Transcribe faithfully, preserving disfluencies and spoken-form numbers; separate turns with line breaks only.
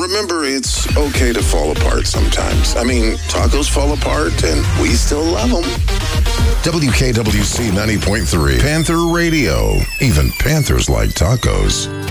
remember, it's okay to fall apart sometimes. I mean, tacos fall apart, and we still love them. W K W C ninety point three, Panther Radio. Even Panthers like tacos.